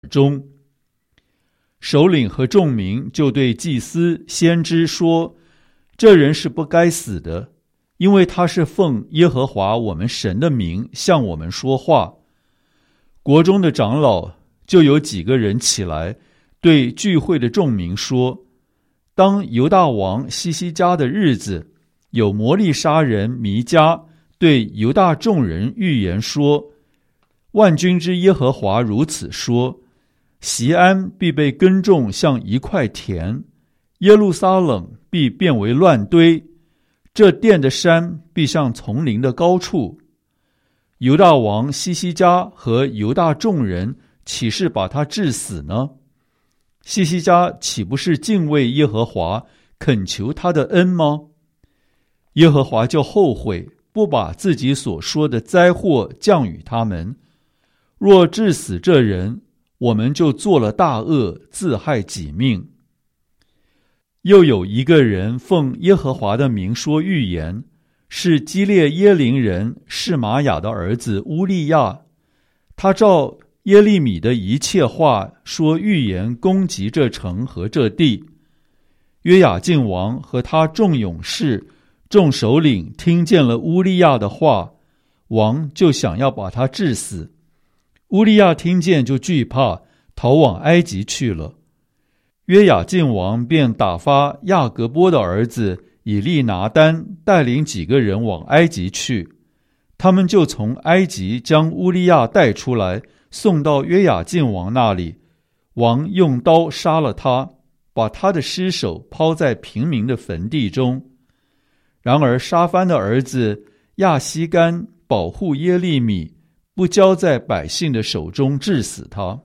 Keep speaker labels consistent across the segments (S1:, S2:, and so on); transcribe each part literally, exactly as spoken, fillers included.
S1: 中。首领和众民就对祭司先知说，这人是不该死的，因为他是奉耶和华我们神的名向我们说话。国中的长老就有几个人起来对聚会的众民说，当犹大王西西家的日子，有摩利沙人弥迦对犹大众人预言说，万军之耶和华如此说，锡安必被耕种像一块田，耶路撒冷必变为乱堆，这殿的山必像丛林的高处。犹大王西西家和犹大众人岂是把他治死呢？西西家岂不是敬畏耶和华，恳求他的恩吗？耶和华就后悔，不把自己所说的灾祸降与他们。若治死这人，我们就做了大恶，自害己命。又有一个人奉耶和华的名说预言，是基列耶林人示玛雅的儿子乌利亚，他照耶利米的一切话说预言，攻击这城和这地。约雅敬王和他众勇士、众首领听见了乌利亚的话，王就想要把他治死。乌利亚听见就惧怕，逃往埃及去了。约雅敬王便打发亚革波的儿子以利拿单带领几个人往埃及去，他们就从埃及将乌利亚带出来，送到约雅敬王那里。王用刀杀了他，把他的尸首抛在平民的坟地中。然而沙番的儿子亚西干保护耶利米，不交在百姓的手中，治死他。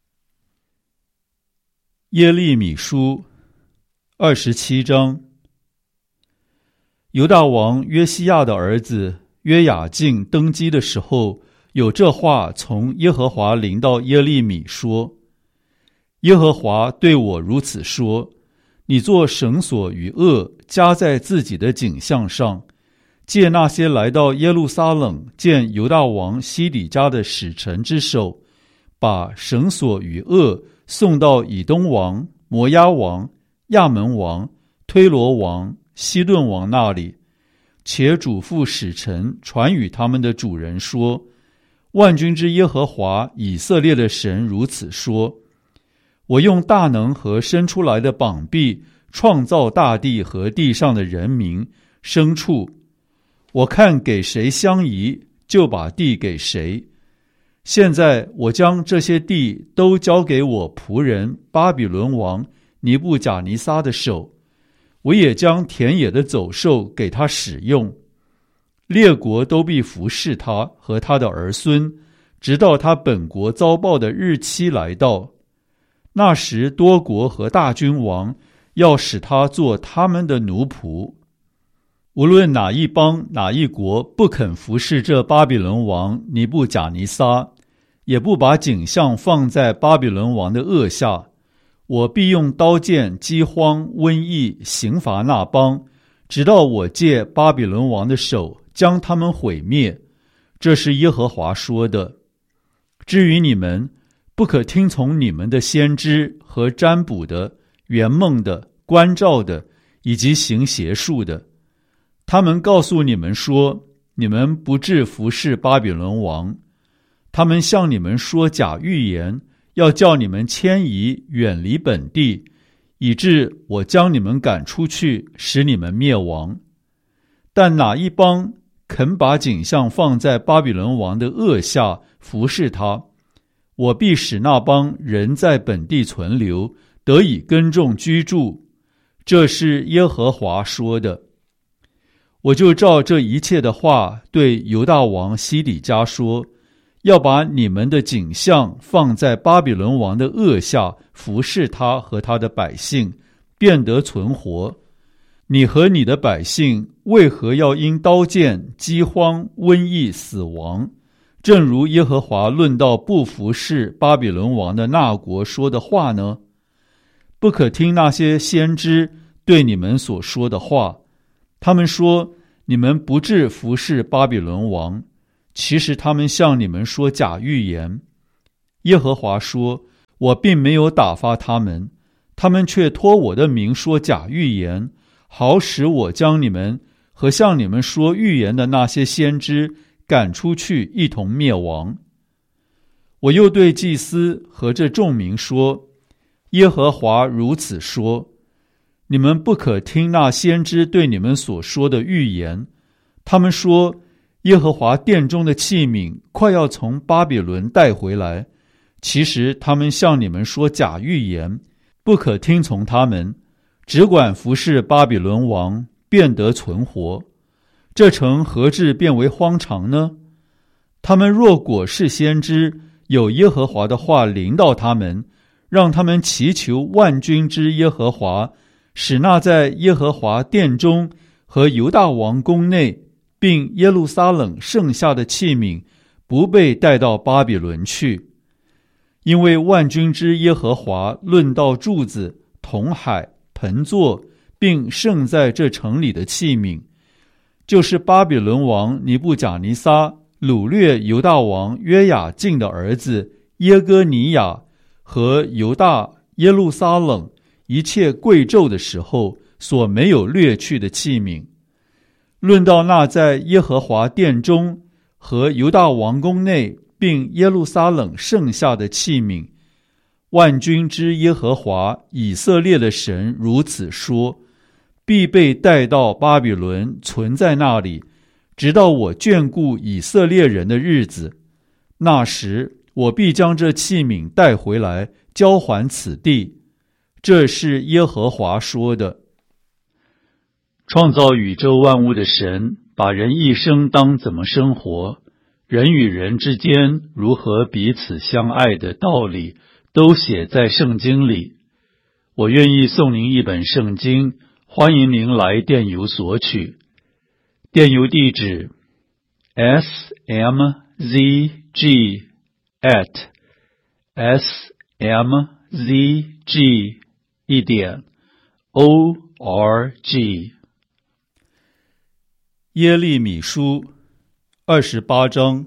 S1: 耶利米书二十七章。犹大王约西亚的儿子约雅敬登基的时候，有这话从耶和华临到耶利米说，耶和华对我如此说，你做绳索与恶加在自己的颈项上，借那些来到耶路撒冷见犹大王西底家的使臣之手，把绳索与恶送到以东王、摩押王、亚门王、推罗王、西顿王那里，且嘱咐使臣传与他们的主人说，万军之耶和华以色列的神如此说，我用大能和伸出来的膀臂创造大地和地上的人民、牲畜，我看给谁相宜，就把地给谁。现在我将这些地都交给我仆人巴比伦王尼布甲尼撒的手，我也将田野的走兽给他使用。列国都必服侍他和他的儿孙，直到他本国遭报的日期来到。那时多国和大君王要使他做他们的奴仆。无论哪一邦哪一国不肯服侍这巴比伦王尼布甲尼撒，也不把颈项放在巴比伦王的腭下，我必用刀剑、饥荒、瘟疫刑罚那邦，直到我借巴比伦王的手将他们毁灭。这是耶和华说的。至于你们，不可听从你们的先知和占卜的、圆梦的、观照的，以及行邪术的。他们告诉你们说，你们不致服侍巴比伦王。他们向你们说假预言，要叫你们迁移远离本地，以致我将你们赶出去，使你们灭亡。但哪一邦肯把颈项放在巴比伦王的腭下服侍他，我必使那邦人在本地存留，得以耕种居住。这是耶和华说的。我就照这一切的话对犹大王西底家说，要把你们的颈项放在巴比伦王的腭下，服侍他和他的百姓，便得存活。你和你的百姓为何要因刀剑、饥荒、瘟疫死亡？正如耶和华论到不服侍巴比伦王的那国说的话呢？不可听那些先知对你们所说的话，他们说你们不致服侍巴比伦王，其实他们向你们说假预言。耶和华说， 我并没有打发他们，他们却托我的名说假预言，好使我将你们和向你们说预言的那些先知赶出去，一同灭亡。我又对祭司和这众民说，耶和华如此说，你们不可听那先知对你们所说的预言。他们说，耶和华殿中的器皿快要从巴比伦带回来，其实他们向你们说假预言，不可听从他们，只管服侍巴比伦王，便得存活。这城何至变为荒场呢？他们若果是先知，有耶和华的话临到他们，让他们祈求万军之耶和华，使那在耶和华殿中和犹大王宫内并耶路撒冷剩下的器皿不被带到巴比伦去。因为万军之耶和华论到柱子、铜海、盆座，并剩在这城里的器皿，就是巴比伦王尼布甲尼撒掳掠犹大王约雅敬的儿子耶哥尼雅和犹大耶路撒冷一切贵胄的时候所没有掠去的器皿。论到那在耶和华殿中和犹大王宫内并耶路撒冷剩下的器皿，万军之耶和华以色列的神如此说，必被带到巴比伦，存在那里，直到我眷顾以色列人的日子。那时我必将这器皿带回来，交还此地。这是耶和华说的。创造宇宙万物的神，把人一生当怎么生活，人与人之间如何彼此相爱的道理，都写在圣经里。我愿意送您一本圣经，欢迎您来电邮索取。电邮地址 s m z g at s m z g 一点 o r g。 耶利米书二十八章。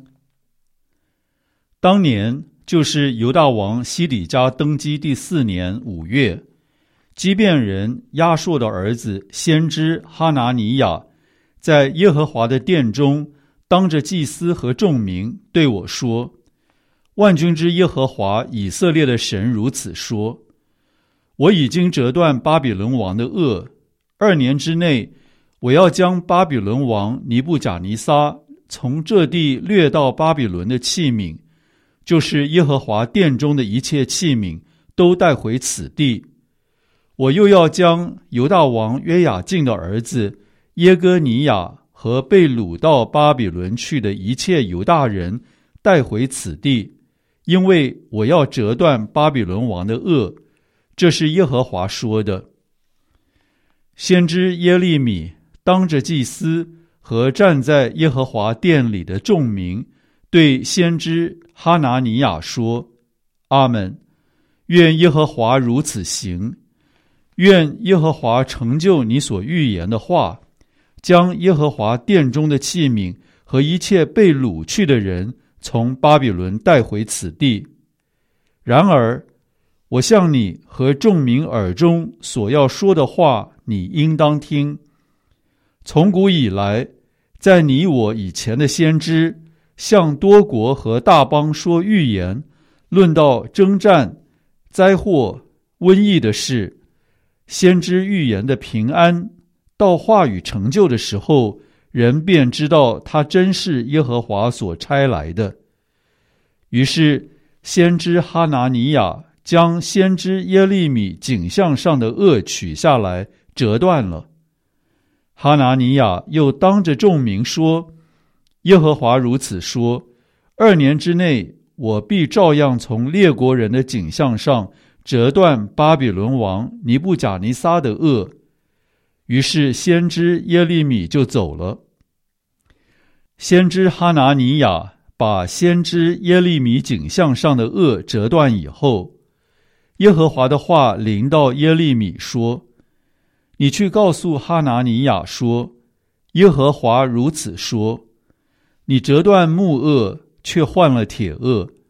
S1: 当年就是犹大王西底家登基第四年五月，基遍人亚硕的儿子先知哈拿尼亚在耶和华的殿中当着祭司和众民对我说，万军之耶和华以色列的神如此说，我已经折断巴比伦王的轭，二年之内我要将巴比伦王尼布甲尼撒从这地掠到巴比伦的器皿，就是耶和华殿中的一切器皿，都带回此地。我又要将犹大王约雅敬的儿子耶哥尼雅和被掳到巴比伦去的一切犹大人带回此地，因为我要折断巴比伦王的轭。这是耶和华说的。先知耶利米当着祭司和站在耶和华殿里的众民，对先知哈拿尼亚说，阿们，愿耶和华如此行，愿耶和华成就你所预言的话，将耶和华殿中的器皿和一切被掳去的人从巴比伦带回此地。然而我向你和众民耳中所要说的话，你应当听。从古以来，在你我以前的先知向多国和大邦说预言，论到征战、灾祸、瘟疫的事，先知预言的平安，到话语成就的时候，人便知道他真是耶和华所差来的。于是先知哈拿尼亚将先知耶利米颈项上的轭取下来，折断了。哈拿尼亚又当着众民说，耶和华如此说，二年之内，我必照样从列国人的颈项上折断巴比伦王尼布甲尼撒的轭。于是先知耶利米就走了。先知哈拿尼亚把先知耶利米颈项上的轭折断以后，耶和华的话临到耶利米说，你去告诉哈拿尼亚说，耶和华如此说，你折断木轭，却换了铁轭，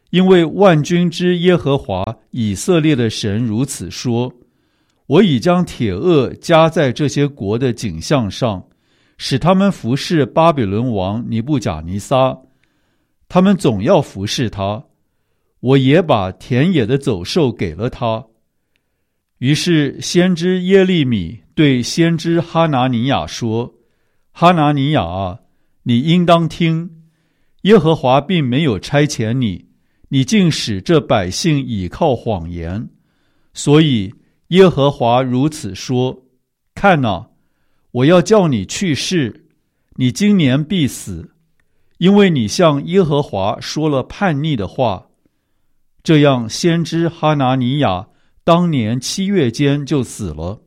S1: 因为万军之耶和华以色列的神如此说：我已将铁轭加在这些国的颈项上，使他们服侍巴比伦王尼布甲尼撒，他们总要服侍他。我也把田野的走兽给了他。于是先知耶利米对先知哈拿尼亚说：哈拿尼亚啊，你应当听，耶和华并没有差遣你，你竟使这百姓倚靠谎言。所以耶和华如此说：看哪，我要叫你去世，你今年必死，因为你向耶和华说了叛逆的话。这样先知哈拿尼亚当年七月间就死了。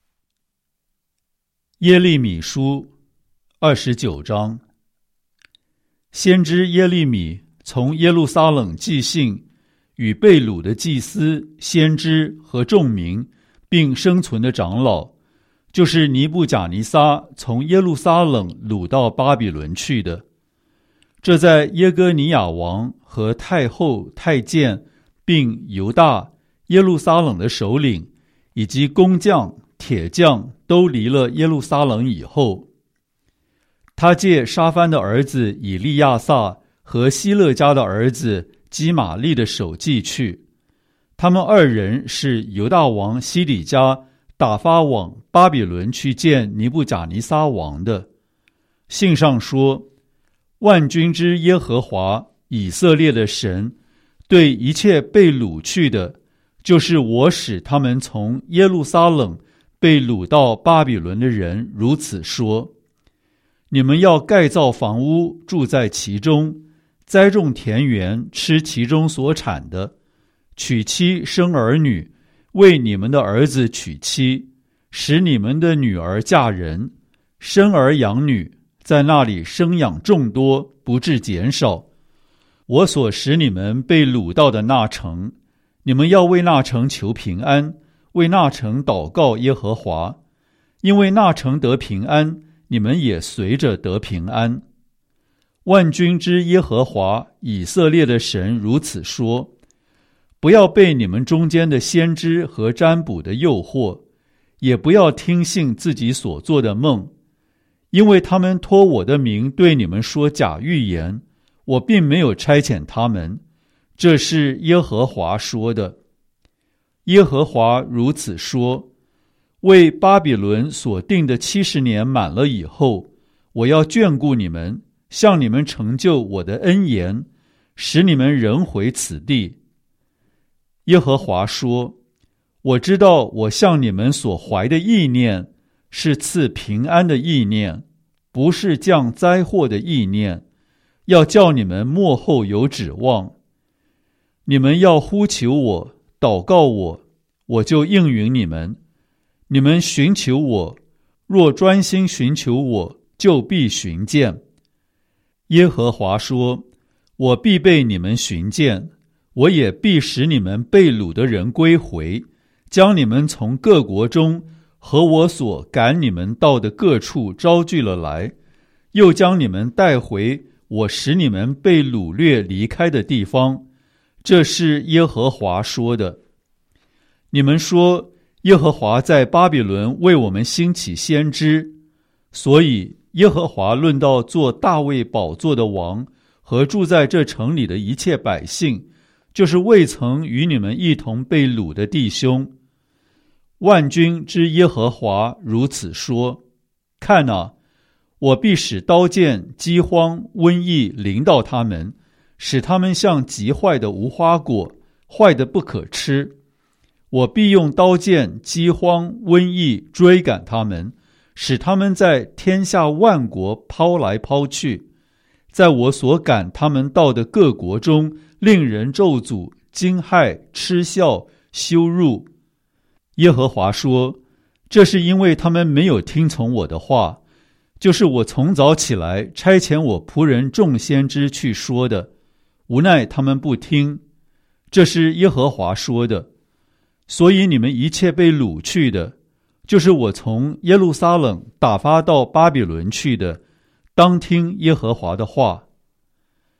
S1: 耶利米书二十九章。先知耶利米从耶路撒冷寄信，与被掳的祭司、先知和众民，并生存的长老，就是尼布甲尼撒从耶路撒冷掳到巴比伦去的。这在耶哥尼亚王和太后、太监，并犹大、耶路撒冷的首领以及工匠、铁匠都离了耶路撒冷以后，他借沙番的儿子以利亚撒和希勒家的儿子基玛利的手寄去。他们二人是犹大王西底家打发往巴比伦去见尼布甲尼撒王的。信上说：万军之耶和华以色列的神对一切被掳去的，就是我使他们从耶路撒冷被掳到巴比伦的人如此说：你们要盖造房屋，住在其中，栽种田园，吃其中所产的，娶妻生儿女，为你们的儿子娶妻，使你们的女儿嫁人，生儿养女，在那里生养众多，不致减少。我所使你们被掳到的那城，你们要为那城求平安，为那城祷告耶和华，因为那城得平安，你们也随着得平安。万军之耶和华以色列的神如此说：不要被你们中间的先知和占卜的诱惑，也不要听信自己所做的梦，因为他们托我的名对你们说假预言，我并没有差遣他们，这是耶和华说的。耶和华如此说：为巴比伦所定的七十年满了以后，我要眷顾你们，向你们成就我的恩言，使你们仍回此地。耶和华说：我知道我向你们所怀的意念是赐平安的意念，不是降灾祸的意念，要叫你们末后有指望。你们要呼求我，祷告我，我就应允你们。你们寻求我，若专心寻求我，就必寻见。耶和华说：我必被你们寻见，我也必使你们被掳的人归回，将你们从各国中和我所赶你们到的各处招聚了来，又将你们带回我使你们被掳掠离开的地方。这是耶和华说的。你们说，耶和华在巴比伦为我们兴起先知，所以耶和华论到做大卫宝座的王和住在这城里的一切百姓，就是未曾与你们一同被掳的弟兄。万军之耶和华如此说：看哪，我必使刀剑、饥荒、瘟疫临到他们，使他们像极坏的无花果，坏得不可吃。我必用刀剑、饥荒、瘟疫追赶他们，使他们在天下万国抛来抛去，在我所赶他们到的各国中，令人咒诅、惊骇、嗤笑、羞辱。耶和华说：这是因为他们没有听从我的话，就是我从早起来差遣我仆人众先知去说的，无奈他们不听。这是耶和华说的。所以你们一切被掳去的，就是我从耶路撒冷打发到巴比伦去的，当听耶和华的话。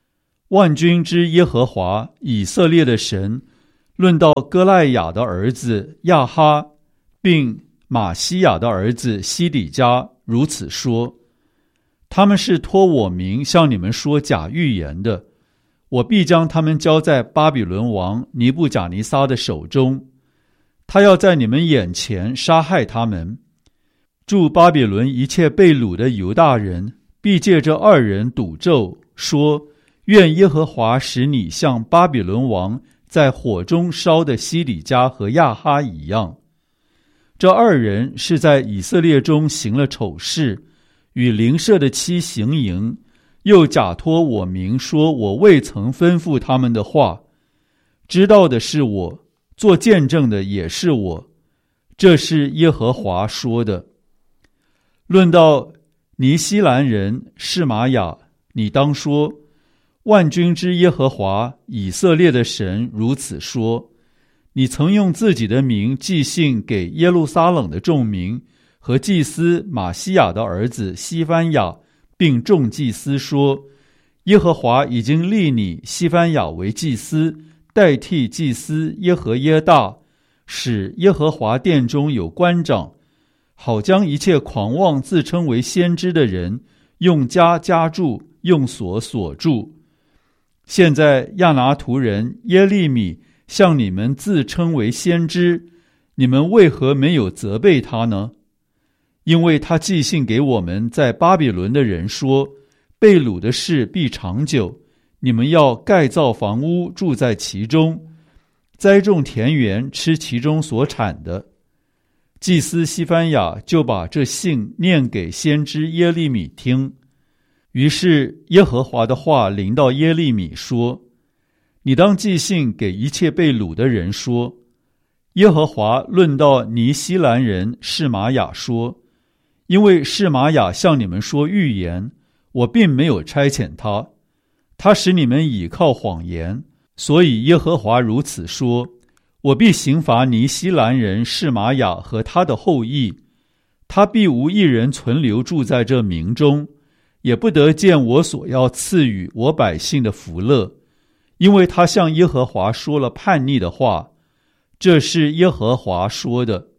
S1: 万军之耶和华以色列的神论到歌赖雅的儿子亚哈并马西亚的儿子西底家如此说：他们是托我名向你们说假预言的，我必将他们交在巴比伦王尼布甲尼撒的手中，他要在你们眼前杀害他们。住巴比伦一切被掳的犹大人必借这二人赌咒，说：愿耶和华使你像巴比伦王在火中烧的西底家和亚哈一样。这二人是在以色列中行了丑事，与邻舍的妻行淫，又假托我名说我未曾吩咐他们的话。知道的是我，做见证的也是我，这是耶和华说的。论到尼西兰人示玛雅，你当说：万军之耶和华以色列的神如此说：你曾用自己的名寄信给耶路撒冷的众民和祭司马西亚的儿子西番雅，并众祭司说：耶和华已经立你西番雅为祭司，代替祭司耶和耶大，使耶和华殿中有官长，好将一切狂妄自称为先知的人用枷枷住，用锁锁住。现在亚拿图人耶利米向你们自称为先知，你们为何没有责备他呢？因为他寄信给我们在巴比伦的人说：被掳的事必长久，你们要盖造房屋住在其中，栽种田园吃其中所产的。祭司西番雅就把这信念给先知耶利米听。于是耶和华的话临到耶利米说：你当寄信给一切被掳的人说：耶和华论到尼西兰人示玛雅说：因为示玛雅向你们说预言，我并没有差遣他，他使你们倚靠谎言，所以耶和华如此说：我必刑罚尼西兰人示玛雅和他的后裔，他必无一人存留住在这民中，也不得见我所要赐予我百姓的福乐，因为他向耶和华说了叛逆的话。这是耶和华说的。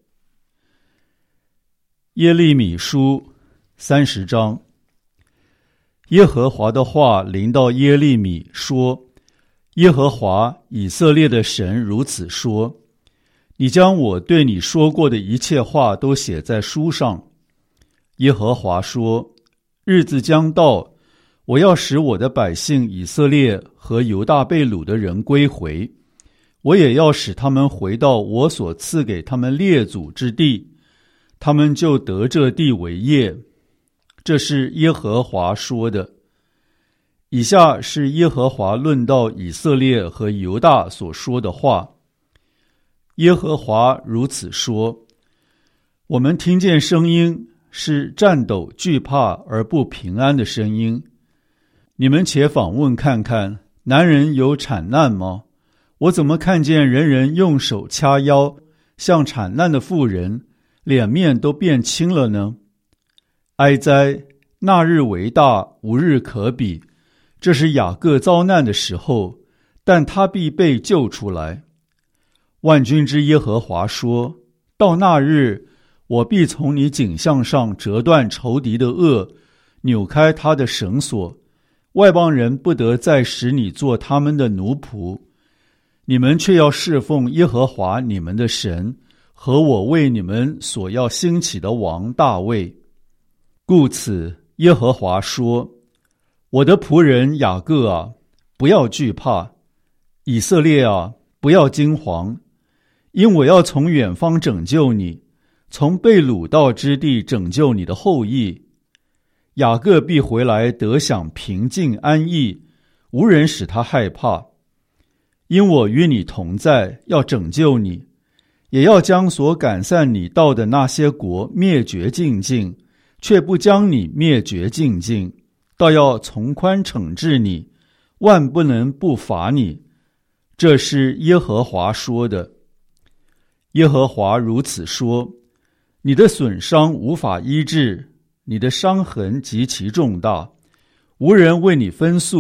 S1: 耶利米书三十章。耶和华的话临到耶利米说：耶和华以色列的神如此说：你将我对你说过的一切话都写在书上。耶和华说：日子将到，我要使我的百姓以色列和犹大被掳的人归回，我也要使他们回到我所赐给他们列祖之地，他们就得这地为业。这是耶和华说的。以下是耶和华论到以色列和犹大所说的话。耶和华如此说：我们听见声音，是战斗惧怕而不平安的声音。你们且访问看看，男人有产难吗？我怎么看见人人用手掐腰，像产难的妇人，脸面都变青了呢？哀哉！那日为大，无日可比。这是雅各遭难的时候，但他必被救出来。万军之耶和华说：到那日，我必从你颈项上折断仇敌的轭，扭开他的绳索，外邦人不得再使你做他们的奴仆。你们却要侍奉耶和华你们的神，和我为你们所要兴起的王大卫。故此耶和华说：我的仆人雅各啊，不要惧怕；以色列啊，不要惊惶，因我要从远方拯救你，从被掳到之地拯救你的后裔。雅各必回来得享平静安逸，无人使他害怕。因我与你同在，要拯救你，也要将所赶散你到的那些国灭绝尽尽，却不将你灭绝尽尽，倒要从宽惩治你，万不能不罚你。这是耶和华说的。耶和华如此说：你的损伤无法医治，你的伤痕极其重大，无人为你分诉，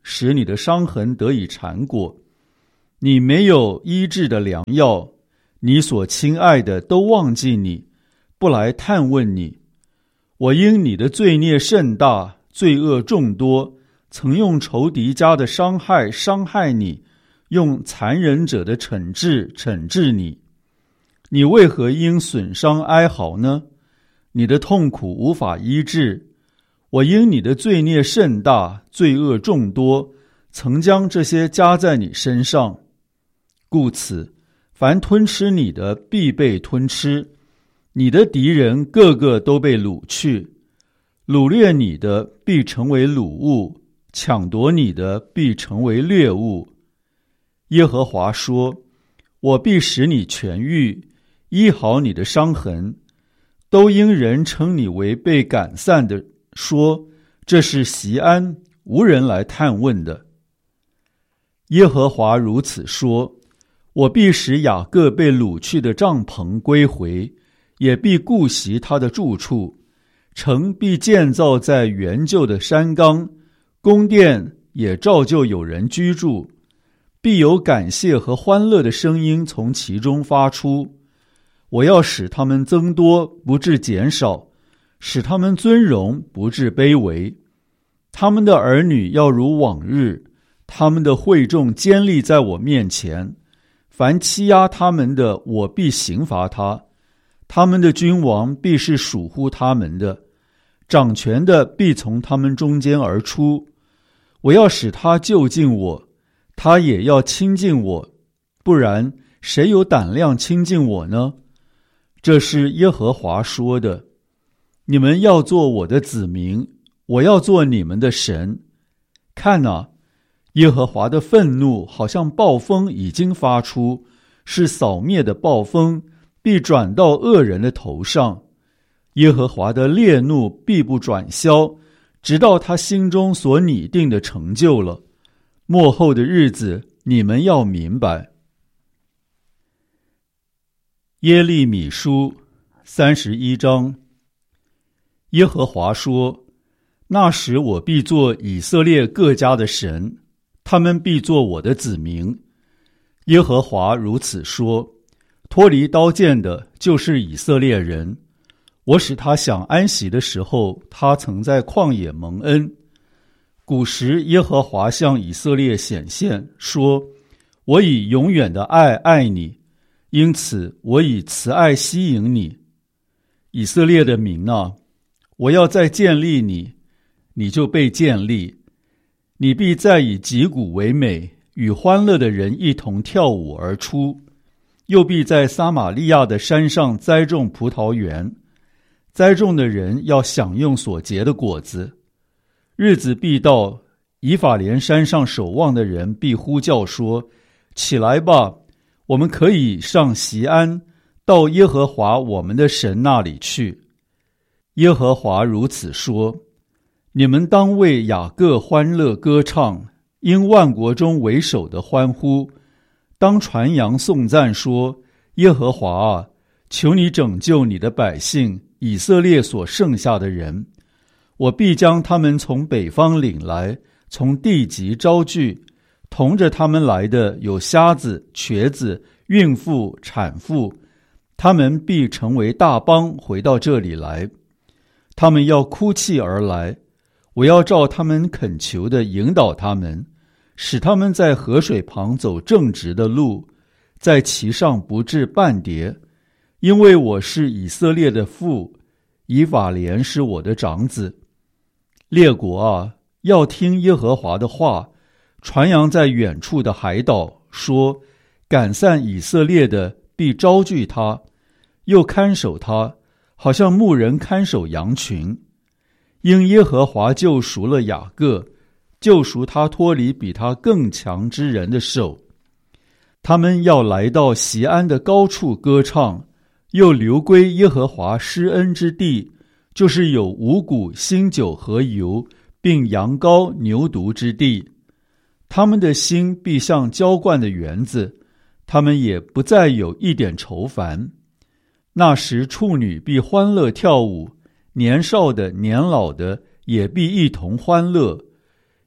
S1: 使你的伤痕得以缠裹。你没有医治的良药，你所亲爱的都忘记你，不来探问你。我因你的罪孽甚大，罪恶众多，曾用仇敌家的伤害伤害你，用残忍者的惩治惩治你。你为何因损伤哀嚎呢？你的痛苦无法医治。我因你的罪孽甚大，罪恶众多，曾将这些加在你身上。故此，凡吞吃你的必被吞吃，你的敌人个个都被掳去，掳掠你的必成为掳物，抢夺你的必成为掠物。耶和华说，我必使你痊愈，医好你的伤痕。都因人称你为被赶散的，说这是锡安，无人来探问的。耶和华如此说，我必使雅各被掳去的帐篷归回，也必顾惜他的住处。城必建造在原旧的山冈，宫殿也照旧有人居住，必有感谢和欢乐的声音从其中发出。我要使他们增多，不致减少，使他们尊荣，不致卑微。他们的儿女要如往日，他们的会众坚立在我面前。凡欺压他们的，我必刑罚他。他们的君王必是属乎他们的，掌权的必从他们中间而出。我要使他就近我，他也要亲近我，不然谁有胆量亲近我呢？这是耶和华说的。你们要做我的子民，我要做你们的神。看哪，耶和华的愤怒好像暴风已经发出，是扫灭的暴风，必转到恶人的头上。耶和华的烈怒必不转消，直到他心中所拟定的成就了。末后的日子，你们要明白。耶利米书三十一章。耶和华说，那时我必做以色列各家的神，他们必做我的子民。耶和华如此说，脱离刀剑的就是以色列人。我使他享安息的时候，他曾在旷野蒙恩。古时耶和华向以色列显现，说，我以永远的爱爱你，因此我以慈爱吸引你。以色列的民啊，我要再建立你，你就被建立。你必再以击鼓为美，与欢乐的人一同跳舞而出。又必在撒玛利亚的山上栽种葡萄园，栽种的人要享用所结的果子。日子必到，以法莲山上守望的人必呼叫说，起来吧，我们可以上锡安，到耶和华我们的神那里去。耶和华如此说，你们当为雅各欢乐歌唱，因万国中为首的欢呼。当传扬颂赞说，耶和华啊，求你拯救你的百姓以色列所剩下的人。我必将他们从北方领来，从地极招聚。同着他们来的有瞎子、瘸子、孕妇、产妇，他们必成为大帮回到这里来。他们要哭泣而来，我要照他们恳求的引导他们，使他们在河水旁走正直的路，在其上不致半跌。因为我是以色列的父，以法莲是我的长子。列国啊，要听耶和华的话，传扬在远处的海岛，说，赶散以色列的必招聚他，又看守他，好像牧人看守羊群。因耶和华救赎了雅各，救赎他脱离比他更强之人的手。他们要来到锡安的高处歌唱，又流归耶和华施恩之地，就是有五谷、新酒和油，并羊羔、牛犊之地。他们的心必像浇灌的园子，他们也不再有一点愁烦。那时处女必欢乐跳舞，年少的、年老的也必一同欢乐，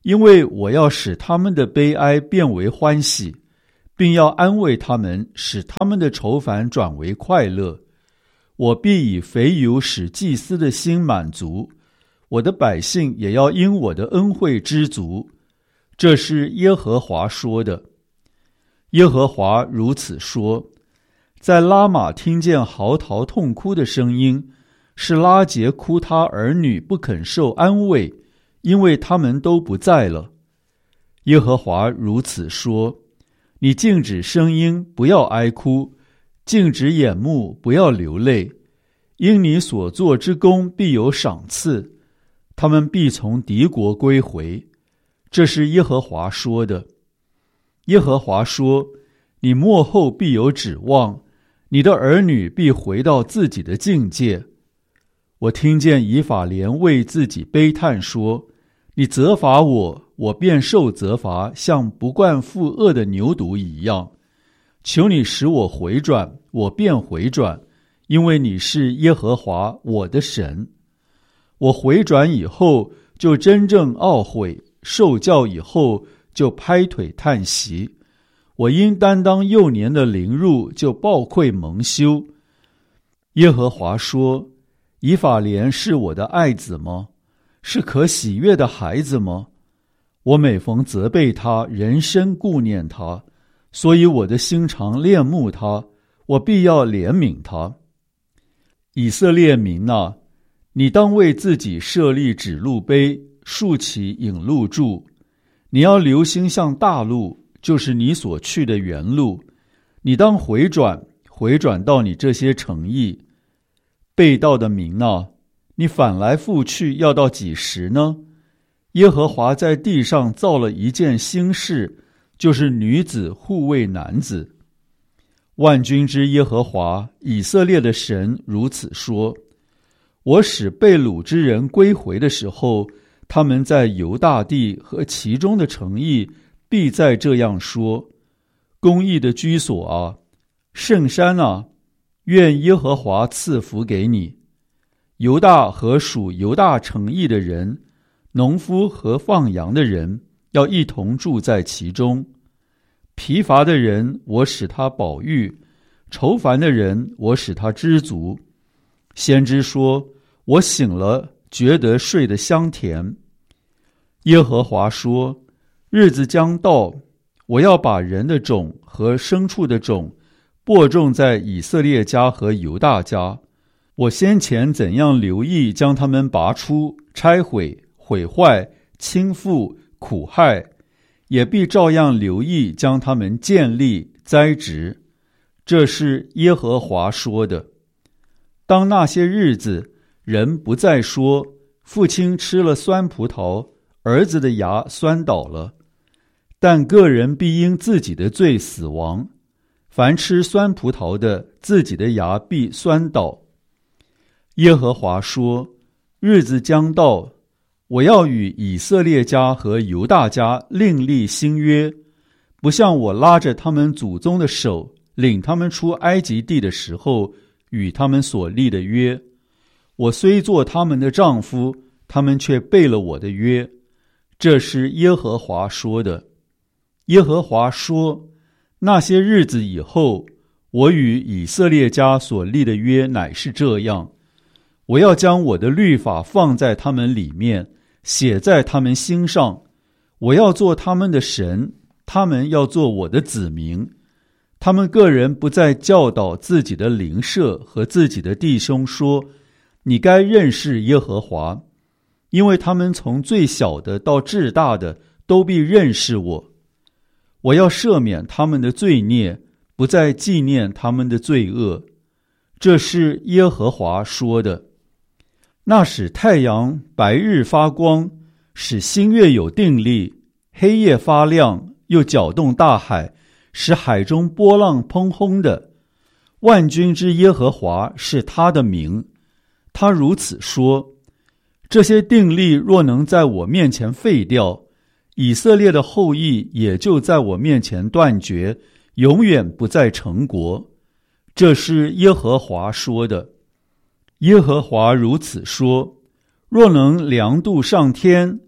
S1: 因为我要使他们的悲哀变为欢喜，并要安慰他们，使他们的愁烦转为快乐。我必以肥油使祭司的心满足，我的百姓也要因我的恩惠知足。这是耶和华说的。耶和华如此说：在拉玛听见嚎啕痛哭的声音，是拉结哭他儿女不肯受安慰，因为他们都不在了。耶和华如此说：你静止声音，不要哀哭，静止眼目，不要流泪，因你所做之功必有赏赐，他们必从敌国归回。这是耶和华说的。耶和华说：你末后必有指望，你的儿女必回到自己的境界。我听见以法莲为自己悲叹说：你责罚我，我便受责罚，像不惯负恶的牛犊一样。求你使我回转，我便回转，因为你是耶和华我的神。我回转以后，就真正懊悔，受教以后，就拍腿叹息。我因担当幼年的凌辱，就抱愧蒙羞。耶和华说：以法莲是我的爱子吗？是可喜悦的孩子吗？我每逢责备他，人生顾念他，所以我的心常恋慕他，我必要怜悯他。以色列民啊，你当为自己设立指路碑，竖起引路柱。你要留心向大路，就是你所去的原路。你当回转，回转到你这些城邑。背道的民啊，你反来覆去要到几时呢？耶和华在地上造了一件新事，就是女子护卫男子。万军之耶和华以色列的神如此说：我使被掳之人归回的时候，他们在犹大地和其中的城邑必再这样说：公义的居所啊，圣山啊，愿耶和华赐福给你。犹大和属犹大城邑的人，农夫和放羊的人，要一同住在其中。疲乏的人，我使他饱飫；愁烦的人，我使他知足。先知说：我醒了，觉得睡得香甜。耶和华说：日子将到，我要把人的种和牲畜的种播种在以色列家和犹大家。我先前怎样留意将他们拔出、拆毁、毁坏、倾覆、苦害，也必照样留意将他们建立、栽植。这是耶和华说的。当那些日子，人不再说：父亲吃了酸葡萄，儿子的牙酸倒了，但个人必因自己的罪死亡。凡吃酸葡萄的，自己的牙必酸倒。耶和华说：日子将到，我要与以色列家和犹大家另立新约，不像我拉着他们祖宗的手，领他们出埃及地的时候与他们所立的约。我虽做他们的丈夫，他们却背了我的约。这是耶和华说的。耶和华说：那些日子以后，我与以色列家所立的约乃是这样：我要将我的律法放在他们里面，写在他们心上。我要做他们的神，他们要做我的子民。他们个人不再教导自己的邻舍和自己的弟兄说：你该认识耶和华，因为他们从最小的到至大的都必认识我。我要赦免他们的罪孽，不再纪念他们的罪恶。这是耶和华说的。那使太阳白日发光，使星月有定力，黑夜发亮，又搅动大海，使海中波浪砰轰的。万军之耶和华是他的名。他如此说：这些定力若能在我面前废掉，以色列的后裔也就在我面前断绝，永远不再成国。这是耶和华说的。耶和华如此说：若能量度上天，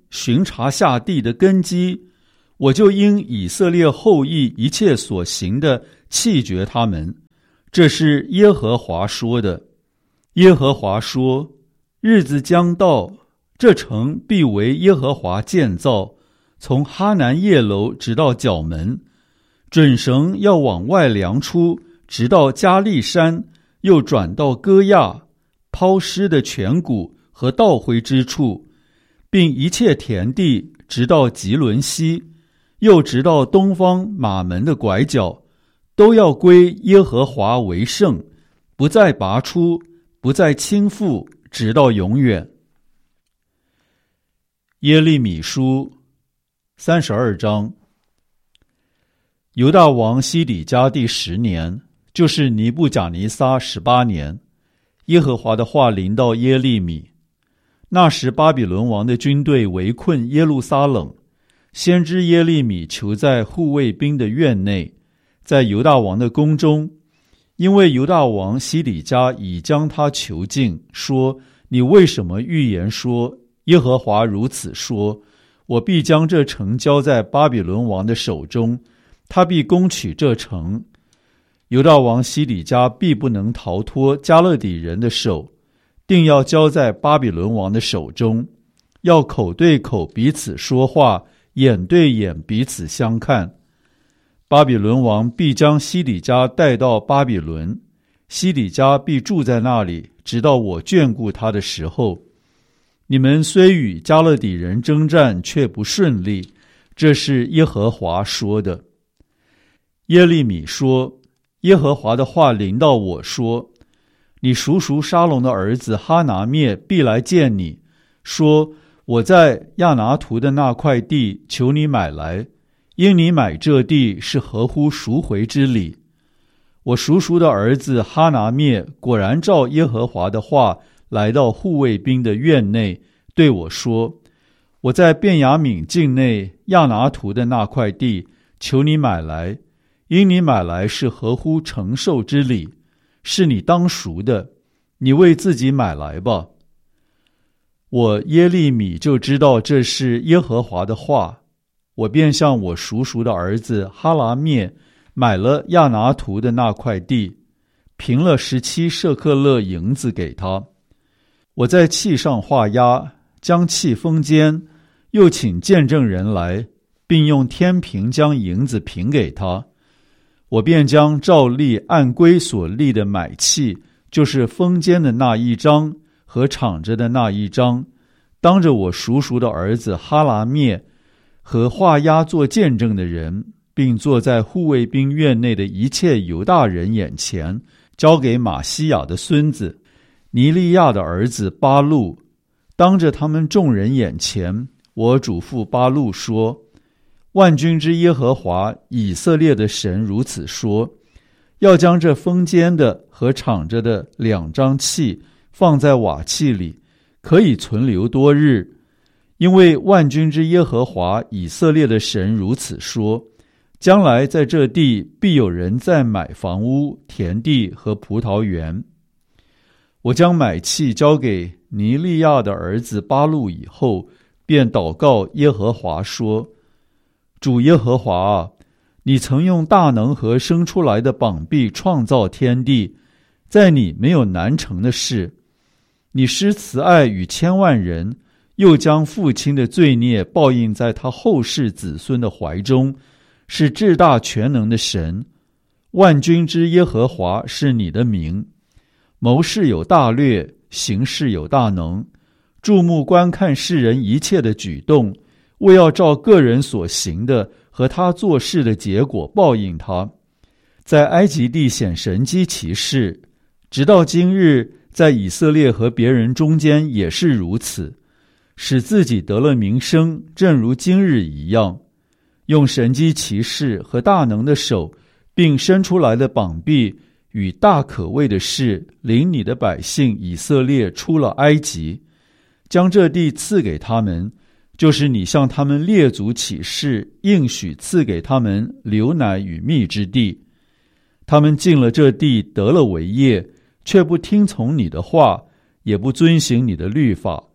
S1: 巡查下地的根基，我就因以色列后裔一切所行的弃绝他们。这是耶和华说的。耶和华说，日子将到，这城必为耶和华建造，从哈南叶楼直到角门，准绳要往外量出，直到加利山，又转到歌亚，抛尸的泉谷和倒灰之处，并一切田地，直到吉伦西，又直到东方马门的拐角，都要归耶和华为圣，不再拔出，不再倾覆，直到永远。耶利米书三十二章。犹大王西底家第十年，就是尼布甲尼撒十八年，耶和华的话临到耶利米。那时巴比伦王的军队围困耶路撒冷，先知耶利米囚在护卫兵的院内，在犹大王的宫中，因为犹大王西底家已将他囚禁，说：你为什么预言说，耶和华如此说，我必将这城交在巴比伦王的手中，他必攻取这城，犹大王西底家必不能逃脱加勒底人的手，定要交在巴比伦王的手中，要口对口彼此说话，眼对眼彼此相看。巴比伦王必将西底家带到巴比伦，西底家必住在那里，直到我眷顾他的时候。你们虽与加勒底人征战，却不顺利，这是耶和华说的。耶利米说，耶和华的话临到我说，你叔叔沙龙的儿子哈拿灭必来见你，说，我在亚拿图的那块地求你买来，因你买这地是合乎赎回之理。我叔叔的儿子哈拿灭果然照耶和华的话来到护卫兵的院内，对我说，我在便雅悯境内亚拿图的那块地求你买来，因你买来是合乎承受之理，是你当赎的，你为自己买来吧。我耶利米就知道这是耶和华的话，我便向我叔叔的儿子哈拿灭买了亚拿图的那块地，平了十七舍克勒银子给他。我在契上画押，将契封缄，又请见证人来，并用天平将银子平给他。我便将照例按规所立的买契，就是封缄的那一章和敞着的那一章，当着我叔叔的儿子哈拿灭和画押做见证的人，并坐在护卫兵院内的一切犹大人眼前，交给马西亚的孙子尼利亚的儿子巴路。当着他们众人眼前，我嘱咐巴路说，万军之耶和华以色列的神如此说，要将这封缄的和敞着的两张契放在瓦器里，可以存留多日。因为万军之耶和华以色列的神如此说，将来在这地必有人在买房屋、田地和葡萄园。我将买契交给尼利亚的儿子巴路以后，便祷告耶和华说，主耶和华啊，你曾用大能和生出来的膀臂创造天地，在你没有难成的事。你施慈爱与千万人，又将父亲的罪孽报应在他后世子孙的怀中，是至大全能的神。万军之耶和华是你的名。谋事有大略，行事有大能，注目观看世人一切的举动，为要照个人所行的和他做事的结果报应他。在埃及地显神机奇事，直到今日，在以色列和别人中间也是如此，使自己得了名声，正如今日一样。用神机奇事和大能的手，并伸出来的膀臂与大可畏的事，领你的百姓以色列出了埃及，将这地赐给他们，就是你向他们列祖起誓，应许赐给他们流奶与蜜之地。他们进了这地，得了为业，却不听从你的话，也不遵行你的律法。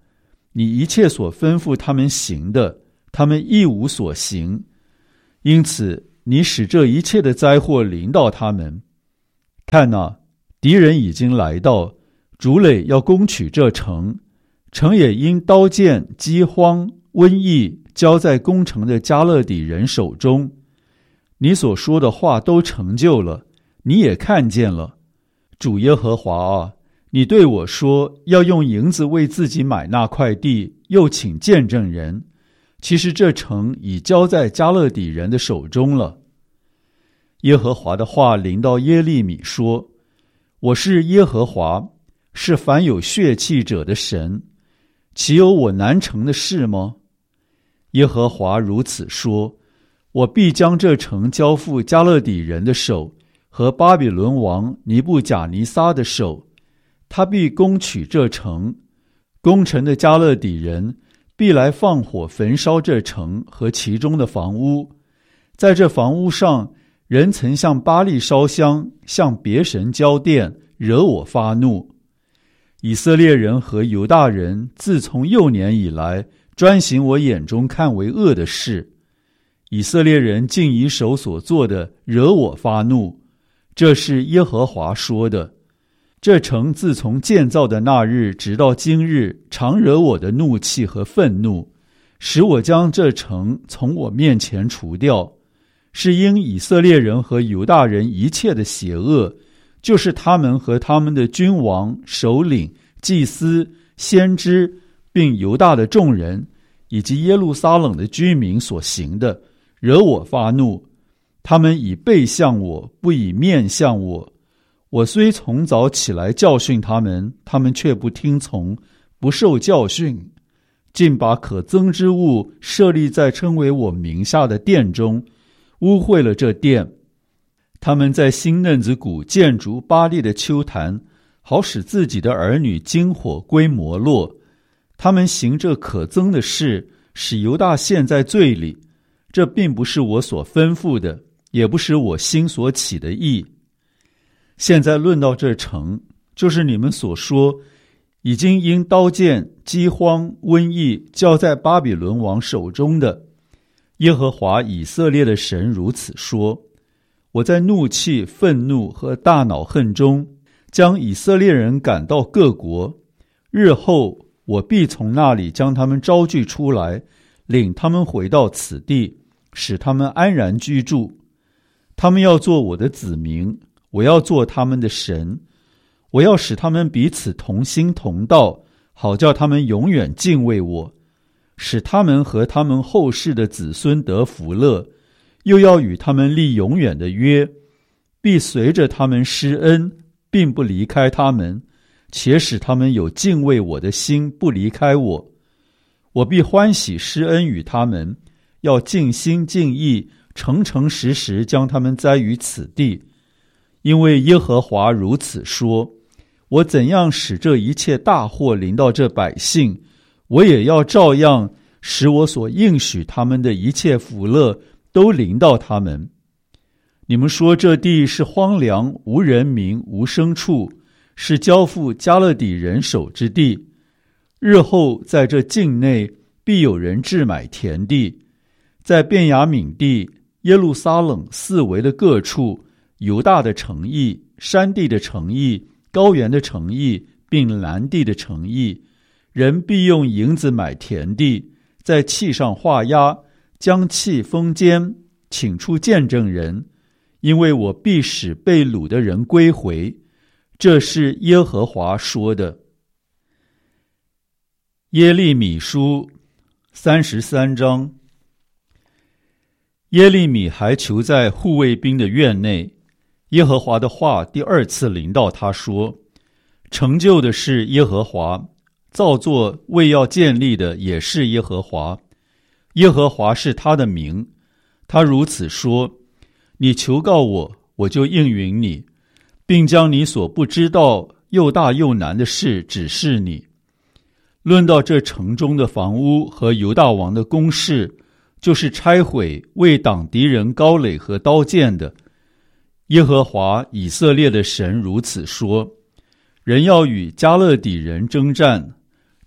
S1: 你一切所吩咐他们行的，他们一无所行，因此你使这一切的灾祸临到他们。看哪，敌人已经来到，主垒要攻取这城，城也因刀剑、饥荒、瘟疫交在攻城的迦勒底人手中。你所说的话都成就了，你也看见了。主耶和华啊，你对我说要用银子为自己买那块地，又请见证人。其实这城已交在迦勒底人的手中了。耶和华的话临到耶利米说：我是耶和华，是凡有血气者的神，岂有我难成的事吗？耶和华如此说：我必将这城交付迦勒底人的手和巴比伦王尼布甲尼撒的手，他必攻取这城，攻城的迦勒底人必来放火焚烧这城和其中的房屋。在这房屋上，人曾向巴力烧香，向别神交奠，惹我发怒。以色列人和犹大人自从幼年以来，专行我眼中看为恶的事。以色列人竟以手所做的惹我发怒，这是耶和华说的。这城自从建造的那日直到今日，常惹我的怒气和愤怒，使我将这城从我面前除掉。是因以色列人和犹大人一切的邪恶，就是他们和他们的君王、首领、祭司、先知，并犹大的众人，以及耶路撒冷的居民所行的，惹我发怒。他们以背向我，不以面向我。我虽从早起来教训他们，他们却不听从，不受教训，竟把可憎之物设立在称为我名下的殿中，污秽了这殿。他们在新嫩子谷建筑巴力的丘坛，好使自己的儿女经火归摩洛。他们行这可憎的事，使犹大陷在罪里。这并不是我所吩咐的，也不是我心所起的意。现在论到这城，就是你们所说已经因刀剑、饥荒、瘟疫交在巴比伦王手中的。耶和华以色列的神如此说：我在怒气、愤怒和大恼恨中，将以色列人赶到各国。日后我必从那里将他们招聚出来，领他们回到此地，使他们安然居住。他们要做我的子民，我要做他们的神。我要使他们彼此同心同道，好叫他们永远敬畏我，使他们和他们后世的子孙得福乐，又要与他们立永远的约，必随着他们施恩，并不离开他们，且使他们有敬畏我的心，不离开我。我必欢喜施恩与他们，要尽心尽意，诚诚实实将他们栽于此地。因为耶和华如此说：我怎样使这一切大祸临到这百姓，我也要照样使我所应许他们的一切福乐都临到他们。你们说这地是荒凉，无人民，无牲畜，是交付迦勒底人手之地。日后在这境内必有人置买田地，在便雅悯地、耶路撒冷四围的各处，犹大的城邑、山地的城邑、高原的城邑，并南地的城邑，人必用银子买田地，在契上画押，将契封缄，请出见证人，因为我必使被掳的人归回。这是耶和华说的。耶利米书三十三章。耶利米还囚在护卫兵的院内，耶和华的话第二次临到他说：成就的是耶和华，造作为要建立的也是耶和华。耶和华是他的名。他如此说：你求告我，我就应允你，并将你所不知道又大又难的事指示你。论到这城中的房屋和犹大王的宫室，就是拆毁为挡敌人高垒和刀剑的。耶和华以色列的神如此说：人要与迦勒底人征战，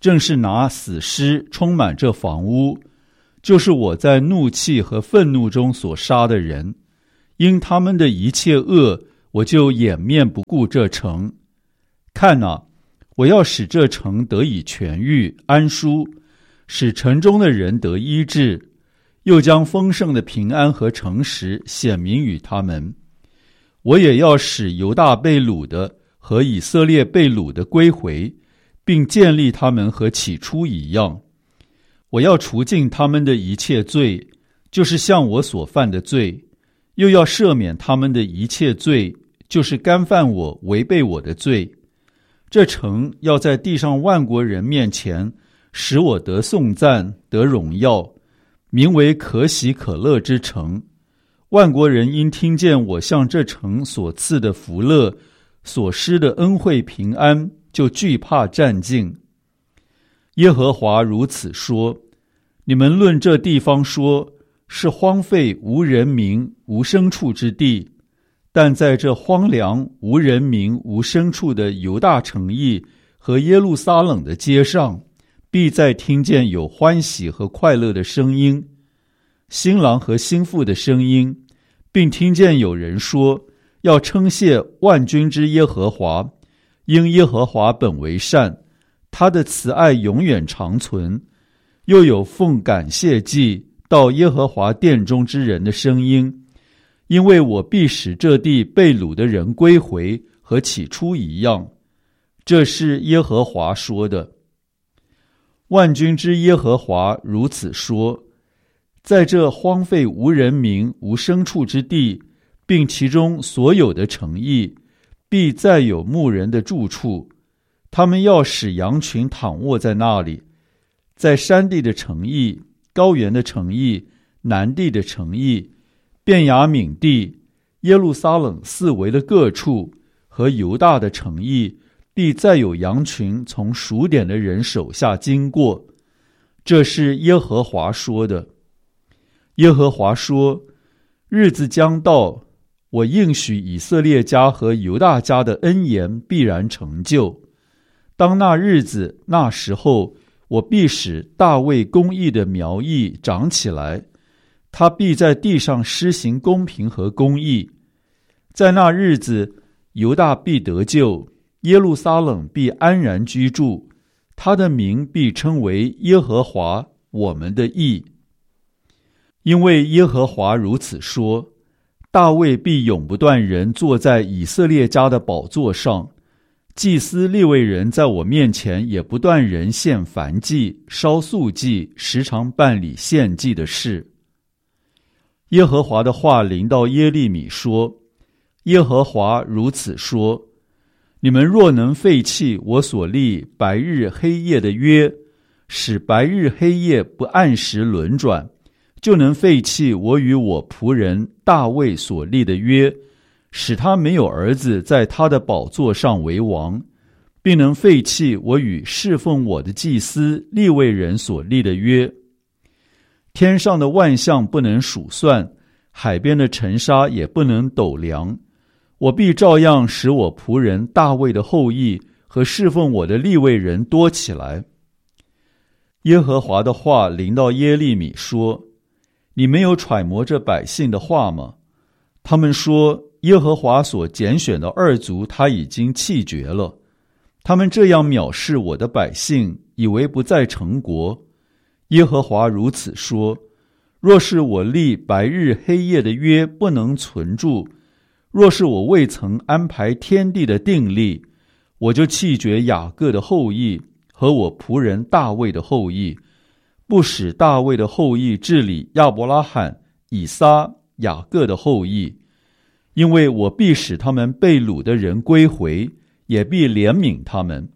S1: 正是拿死尸充满这房屋，就是我在怒气和愤怒中所杀的人。因他们的一切恶，我就掩面不顾这城。看哪，我要使这城得以痊愈安舒，使城中的人得医治，又将丰盛的平安和诚实显明于他们。我也要使犹大被掳的和以色列被掳的归回，并建立他们和起初一样。我要除尽他们的一切罪，就是向我所犯的罪，又要赦免他们的一切罪，就是干犯我违背我的罪。这城要在地上万国人面前使我得颂赞得荣耀，名为可喜可乐之城。万国人因听见我向这城所赐的福乐，所施的恩惠平安，就惧怕战兢。耶和华如此说：你们论这地方说，是荒废无人民无牲畜之地，但在这荒凉无人民无牲畜的犹大城邑和耶路撒冷的街上，必再听见有欢喜和快乐的声音，新郎和新妇的声音，并听见有人说，要称谢万军之耶和华，因耶和华本为善，他的慈爱永远长存。又有奉感谢祭到耶和华殿中之人的声音，因为我必使这地被掳的人归回，和起初一样。这是耶和华说的。万军之耶和华如此说：在这荒废无人民无牲畜之地，并其中所有的城邑，必再有牧人的住处，他们要使羊群躺卧在那里。在山地的城邑、高原的城邑、南地的城邑、便雅悯地、耶路撒冷四围的各处和犹大的城邑，必再有羊群从数点的人手下经过。这是耶和华说的。耶和华说：日子将到，我应许以色列家和犹大家的恩言必然成就。当那日子那时候，我必使大卫公义的苗裔长起来，他必在地上施行公平和公义。在那日子，犹大必得救，耶路撒冷必安然居住，他的名必称为耶和华我们的义。因为耶和华如此说：大卫必永不断人坐在以色列家的宝座上，祭司利未人在我面前也不断人献燔祭、烧素祭，时常办理献祭的事。耶和华的话临到耶利米说：耶和华如此说：你们若能废弃我所立白日黑夜的约，使白日黑夜不按时轮转，就能废弃我与我仆人大卫所立的约，使他没有儿子在他的宝座上为王，并能废弃我与侍奉我的祭司利未人所立的约。天上的万象不能数算，海边的尘沙也不能斗量，我必照样使我仆人大卫的后裔和侍奉我的利未人多起来。耶和华的话临到耶利米说：你没有揣摩这百姓的话吗？他们说，耶和华所拣选的二族他已经弃绝了。他们这样藐视我的百姓，以为不再成国。耶和华如此说：若是我立白日黑夜的约不能存住，若是我未曾安排天地的定例，我就弃绝雅各的后裔和我仆人大卫的后裔，不使大卫的后裔治理亚伯拉罕、以撒、雅各的后裔，因为我必使他们被掳的人归回，也必怜悯他们。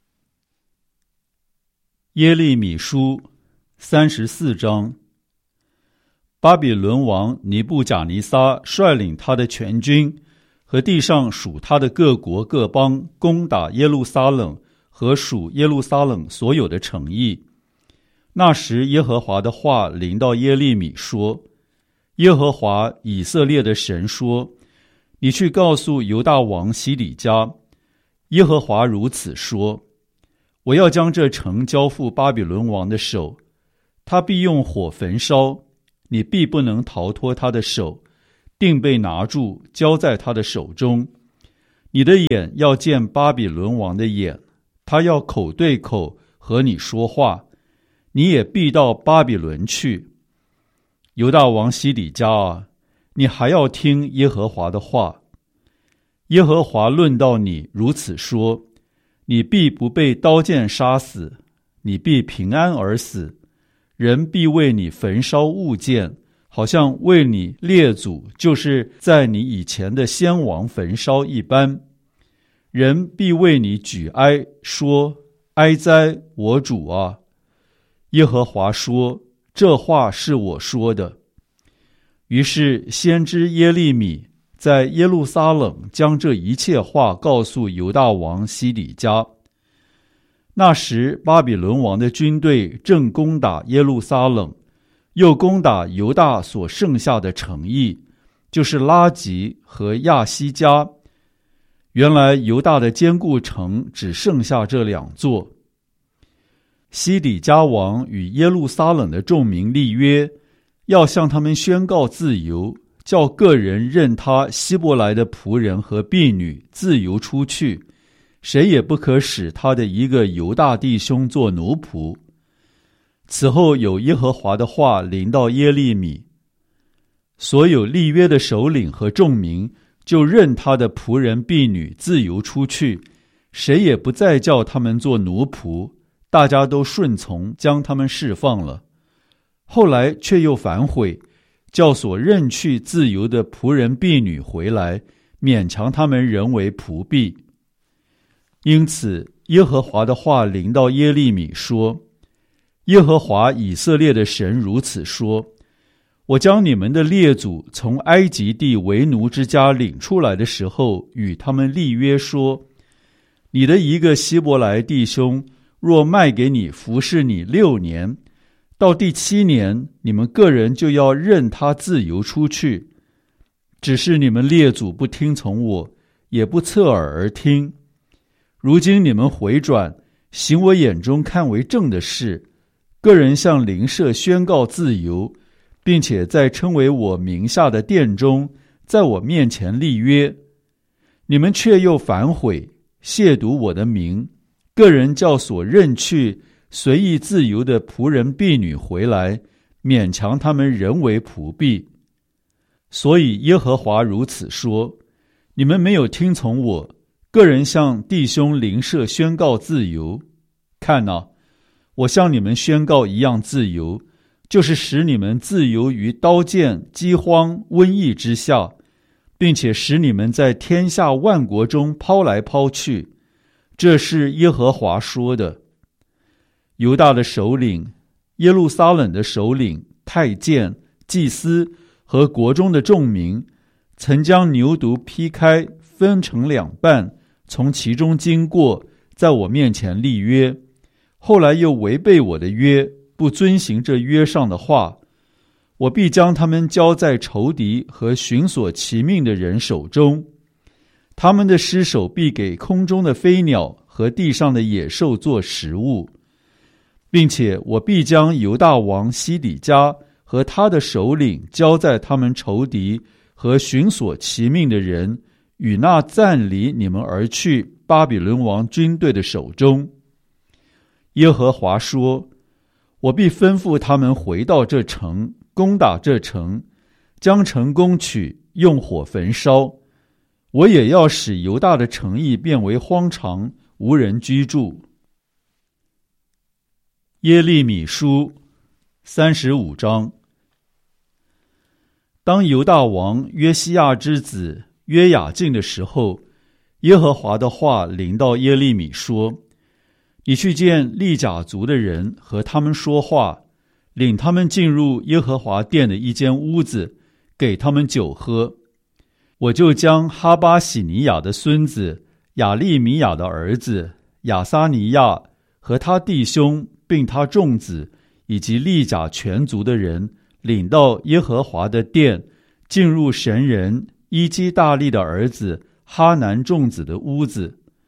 S1: 耶利米书三十四章。巴比伦王尼布甲尼撒率领他的全军和地上属他的各国各邦，攻打耶路撒冷和属耶路撒冷所有的城邑。那时耶和华的话临到耶利米说：耶和华以色列的神说，你去告诉犹大王西底家，耶和华如此说： 我要将这城交付巴比伦王的手，他必用火焚烧，你必不能逃脱他的手，定被拿住，交在他的手中。你的眼要见巴比伦王的眼，他要口对口和你说话，你也必到巴比伦去。犹大王西底家啊，你还要听耶和华的话。耶和华论到你如此说，你必不被刀剑杀死，你必平安而死，人必为你焚烧物件，好像为你列祖，就是在你以前的先王焚烧一般。人必为你举哀，说：哀哉，我主啊！耶和华说：这话是我说的。于是先知耶利米在耶路撒冷将这一切话告诉犹大王西底家。那时巴比伦王的军队正攻打耶路撒冷，又攻打犹大所剩下的城邑，就是拉吉和亚西加。原来犹大的坚固城只剩下这两座。西底家王与耶路撒冷的众民立约，要向他们宣告自由，叫个人任他希伯来的仆人和婢女自由出去，谁也不可使他的一个犹大弟兄做奴仆。此后有耶和华的话临到耶利米，所有立约的首领和众民就任他的仆人婢女自由出去，谁也不再叫他们做奴仆，大家都顺从，将他们释放了。后来却又反悔，叫所任去自由的仆人婢女回来，勉强他们仍为仆婢。因此耶和华的话临到耶利米说：耶和华以色列的神如此说，我将你们的列祖从埃及地为奴之家领出来的时候，与他们立约说，你的一个希伯来弟兄若卖给你服侍你六年，到第七年你们个人就要任他自由出去。只是你们列祖不听从我，也不侧耳而听。如今你们回转，行我眼中看为正的事，个人向邻舍宣告自由，并且在称为我名下的殿中，在我面前立约。你们却又反悔，亵渎我的名，个人叫所任去随意自由的仆人婢女回来，勉强他们人为仆婢。所以耶和华如此说，你们没有听从我，个人向弟兄邻舍宣告自由。看哪，我向你们宣告一样自由，就是使你们自由于刀剑、饥荒、瘟疫之下，并且使你们在天下万国中抛来抛去。这是耶和华说的。犹大的首领、耶路撒冷的首领、太监、祭司和国中的众民，曾将牛犊劈开，分成两半，从其中经过，在我面前立约。后来又违背我的约，不遵行这约上的话，我必将他们交在仇敌和寻索其命的人手中，他们的尸首必给空中的飞鸟和地上的野兽做食物，并且我必将犹大王西底家和他的首领交在他们仇敌和寻索其命的人与那暂离你们而去巴比伦王军队的手中。耶和华说，我必吩咐他们回到这城，攻打这城，将城攻取，用火焚烧。我也要使犹大的城邑变为荒场，无人居住。耶利米书三十五章。当犹大王约西亚之子约雅敬的时候，耶和华的话临到耶利米说，你去见利甲族的人，和他们说话，领他们进入耶和华殿的一间屋子，给他们酒喝。我就将哈巴喜尼亚的孙子亚利米亚的儿子亚撒尼亚和他弟兄并他众子以及利甲全族的人领到耶和华的殿，进入神人伊基大利的儿子哈南众子的屋子。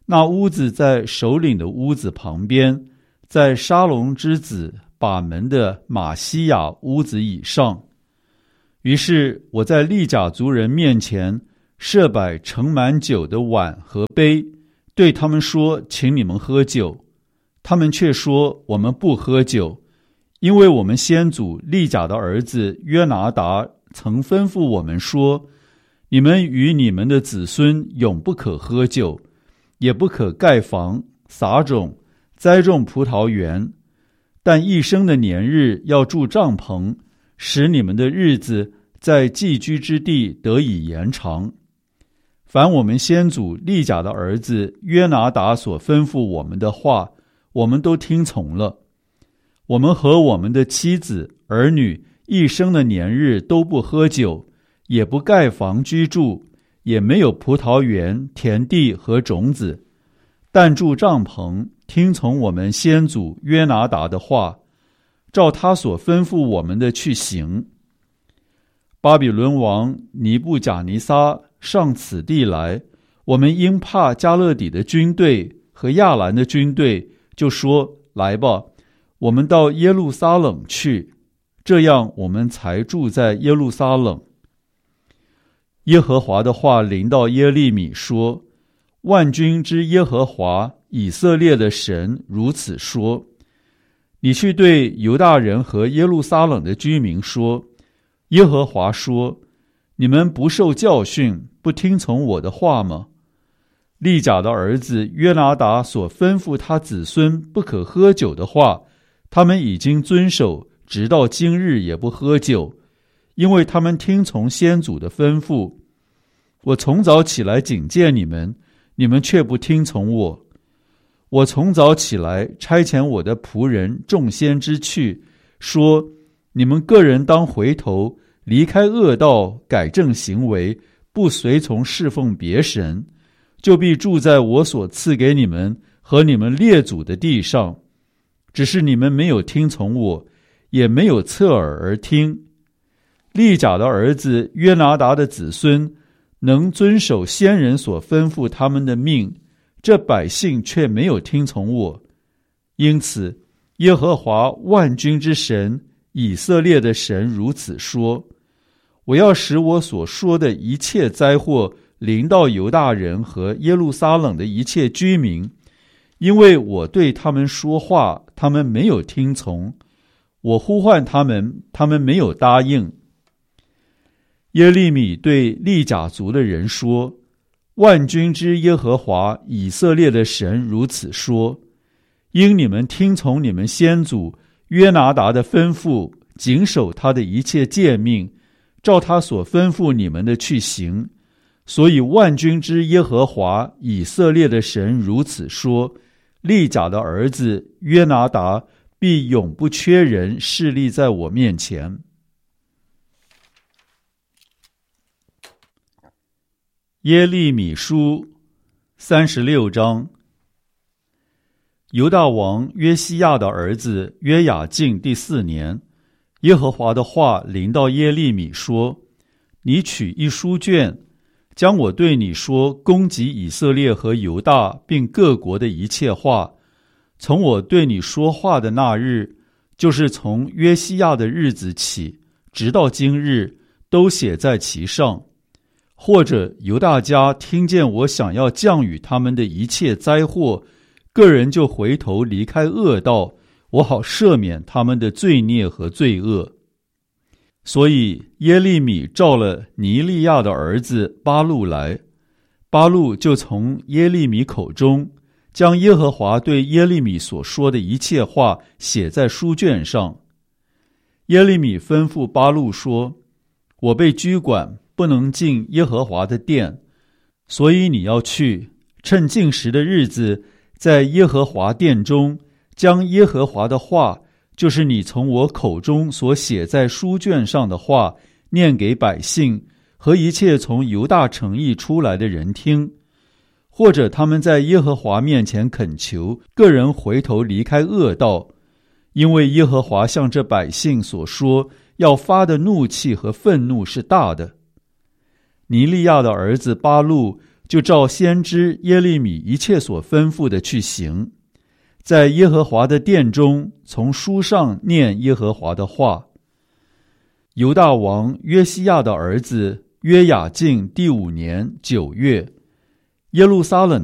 S1: 那屋子在首领的屋子旁边，在沙龙之子把门的马西亚屋子以上。于是我在利甲族人面前设摆盛满酒的碗和杯，对他们说，请你们喝酒。他们却说，我们不喝酒，因为我们先祖利甲的儿子约拿达曾吩咐我们说，你们与你们的子孙永不可喝酒，也不可盖房、撒种、栽种葡萄园，但一生的年日要住帐篷，使你们的日子在寄居之地得以延长。凡我们先祖利甲的儿子约拿达所吩咐我们的话，我们都听从了。我们和我们的妻子、儿女一生的年日都不喝酒，也不盖房居住，也没有葡萄园、田地和种子，但住帐篷，听从我们先祖约拿达的话，照他所吩咐我们的去行。巴比伦王尼布甲尼撒上此地来，我们因怕加勒底的军队和亚兰的军队，就说，来吧，我们到耶路撒冷去，这样我们才住在耶路撒冷。耶和华的话临到耶利米说，万军之耶和华以色列的神如此说，你去对犹大人和耶路撒冷的居民说，耶和华说，你们不受教训，不听从我的话吗？利甲的儿子约拿达所吩咐他子孙不可喝酒的话，他们已经遵守，直到今日也不喝酒，因为他们听从先祖的吩咐。我从早起来警戒你们，你们却不听从我。我从早起来差遣我的仆人众先知去，说，你们个人当回头，离开恶道，改正行为，不随从侍奉别神，就必住在我所赐给你们和你们列祖的地上。只是你们没有听从我，也没有侧耳而听。利甲的儿子约拿达的子孙能遵守先人所吩咐他们的命，这百姓却没有听从我。因此耶和华万军之神以色列的神如此说，我要使我所说的一切灾祸临到犹大人和耶路撒冷的一切居民，因为我对他们说话，他们没有听从，我呼唤他们，他们没有答应。耶利米对利甲族的人说，万军之耶和华以色列的神如此说，因你们听从你们先祖约拿达的吩咐，谨守他的一切诫命，照他所吩咐你们的去行，所以万军之耶和华以色列的神如此说，利甲的儿子约拿达必永不缺人侍立在我面前。耶利米书三十六章。犹大王约西亚的儿子约雅敬第四年，耶和华的话临到耶利米说，你取一书卷，将我对你说攻击以色列和犹大并各国的一切话，从我对你说话的那日，就是从约西亚的日子起，直到今日，都写在其上。或者犹大家听见我想要降雨他们的一切灾祸，个人就回头离开恶道，我好赦免他们的罪孽和罪恶。所以耶利米召了尼利亚的儿子巴录来，巴录就从耶利米口中将耶和华对耶利米所说的一切话写在书卷上。耶利米吩咐巴录说，我被拘管，不能进耶和华的殿，所以你要去，趁禁食的日子，在耶和华殿中，将耶和华的话，就是你从我口中所写在书卷上的话，念给百姓和一切从犹大城邑出来的人听。或者他们在耶和华面前恳求，个人回头离开恶道，因为耶和华向这百姓所说要发的怒气和愤怒是大的。尼利亚的儿子巴录就照先知耶利米一切所吩咐的去行，在耶和华的殿中从书上念耶和华的话。犹大王约西亚的儿子约雅敬第五年九月，耶路撒冷